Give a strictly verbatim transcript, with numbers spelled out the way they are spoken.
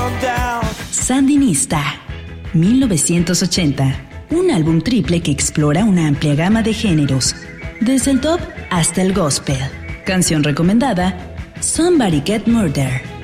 Sandinista, mil novecientos ochenta. Un álbum triple que explora una amplia gama de géneros, desde el dub hasta el gospel. Canción recomendada: Somebody Get Murdered.